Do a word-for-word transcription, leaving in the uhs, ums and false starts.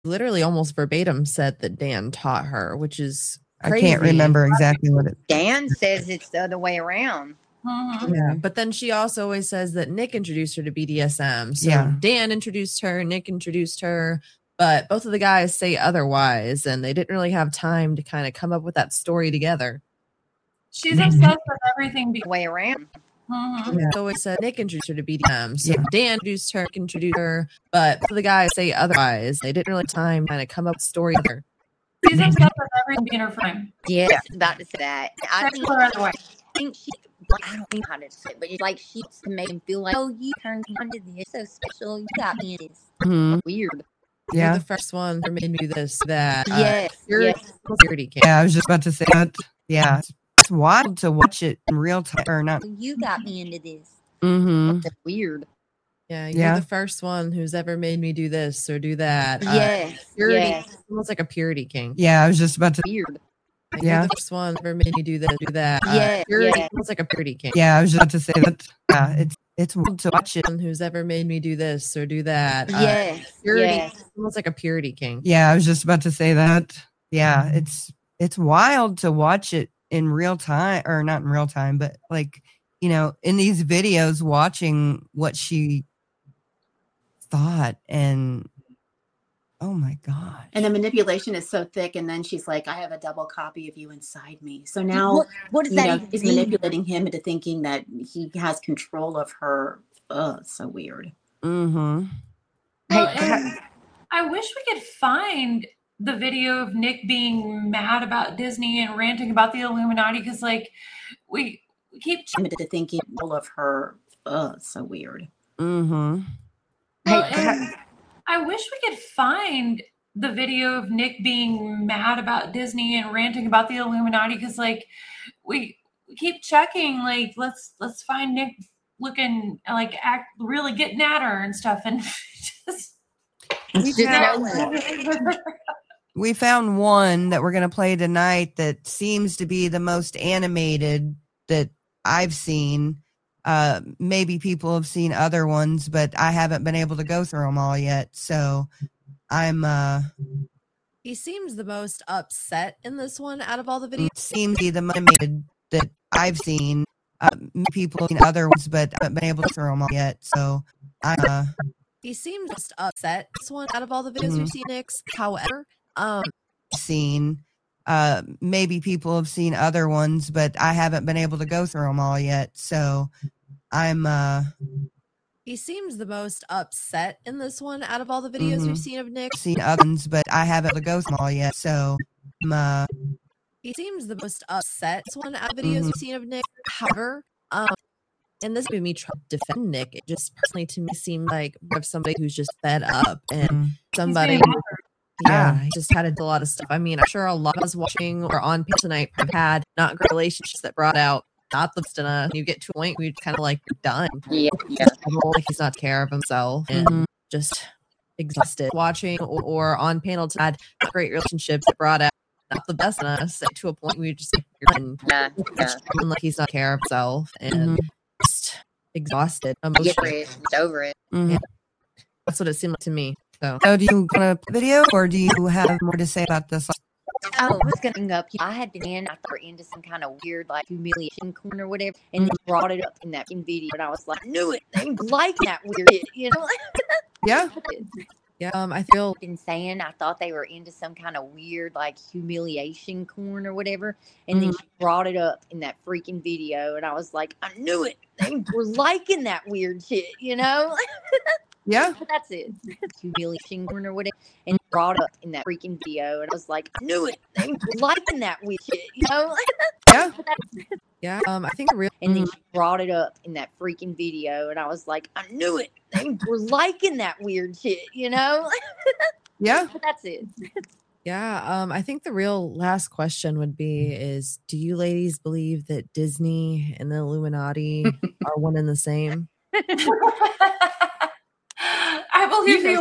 literally almost verbatim said that Dan taught her, which is crazy. I can't remember exactly what it. Dan says it's the other way around. Mm-hmm. Yeah, but then she also always says that Nick introduced her to B D S M. So yeah. Dan introduced her, Nick introduced her, but both of the guys say otherwise, and they didn't really have time to kind of come up with that story together. She's obsessed with everything the way around. Mm-hmm. Yeah. So always said Nick introduced her to B D S M. So yeah. Dan introduced her, Nick introduced her, but both of the guys say otherwise. They didn't really have time to kind of come up with a story together. She's obsessed with everything being her friend. Yes, yeah. about to say that. I think, I think she. I don't know how to say it, but it's like she wants to make him feel like, oh, you turned me onto this, so special, you got me in this. Mm-hmm. Weird. Yeah. You're the first one that made me do this, that. Yes. Uh, you're yes. security camp. Yeah, I was just about to say that. Yeah. It's wild to watch it in real time or not. You got me into this. Mm-hmm. That's weird. Yeah, you're yeah. the first one who's ever made me do this or do that. Yes. Uh, purity, yes. Almost like a purity king. Yeah, I was just about to. Weird. You're yeah. the first one ever made me do this, do that. Yeah, uh, yeah. Almost like a purity king. Yeah, I was just about to say that. Yeah, it's it's wild to watch it. Who's ever made me do this or do that? Yes, uh, purity, yes. Almost like a purity king. Yeah, I was just about to say that. Yeah, it's it's wild to watch it in real time, or not in real time, but like, you know, in these videos, watching what she thought, and oh my god. And the manipulation is so thick, and then she's like, I have a double copy of you inside me. So now what, what does you that know, even is mean? manipulating him into thinking that he has control of her. Oh, so weird. Mm-hmm. Well, and I wish we could find the video of Nick being mad about Disney and ranting about the Illuminati, because like we, we keep into thinking all of her. Oh, so weird. Mm-hmm. Well, and I wish we could find the video of Nick being mad about Disney and ranting about the Illuminati, because like we, we keep checking, like let's let's find Nick looking like act really getting at her and stuff, and just we found, we found one that we're gonna play tonight that seems to be the most animated that I've seen. Uh, maybe people have seen other ones, but I haven't been able to go through them all yet. So I'm, uh, he seems the most upset in this one out of all the videos. Seems to be the most animated that I've seen. Uh, people have seen other ones, but I haven't been able to go through them all yet. So I'm, uh, he seems most upset this one out of all the videos mm-hmm. we've seen, Nick's. However, um, seen, uh, maybe people have seen other ones, but I haven't been able to go through them all yet. So I'm, uh, he seems the most upset in this one out of all the videos mm-hmm. we've seen of Nick. Seen other ones, but I haven't been able to go through them all yet. So I'm, uh, he seems the most upset this one out of videos mm-hmm. we've seen of Nick. However, um, and this made me try to defend Nick. It just personally to me seemed like of somebody who's just fed up and mm-hmm. somebody who, yeah, he just had to do a lot of stuff. I mean, I'm sure a lot of us watching or on panel tonight have had not great relationships that brought out not the best enough. You get to a point where you kind of like done. Yeah, yeah. Like he's not care of himself and mm-hmm. just exhausted watching or, or on panel to had not great relationships that brought out not the best in us to a point where you just like, you're done. Yeah, yeah. Like he's not care of himself and mm-hmm. just exhausted emotionally. It's over it. Mm-hmm. Yeah. That's what it seemed like to me. So, so do you want a video or do you have more to say about this? Oh, I was gonna bring up. I had been in. I thought we were into some kind of weird, like humiliation corner or whatever, and they brought it up in that video, and I was like, "Knew it! They like that weird shit," you know? Yeah. Yeah. Um, I feel been saying I thought they were into some kind of weird, like humiliation corn or whatever, and mm-hmm. then she brought it up in that freaking video, and I was like, "I knew it! They were liking that weird shit," you know? Yeah. That's it. Humiliation corn or whatever. And brought up in that freaking video. And I was like, I knew it. They were liking that weird shit, you know? Yeah. Yeah. Um, I think real. And then she brought it up in that freaking video. And I was like, I knew it. They were liking that weird shit, you know? Yeah. That's it. Yeah. Um, I think the real last question would be is, do you ladies believe that Disney and the Illuminati are one and the same? I believe you.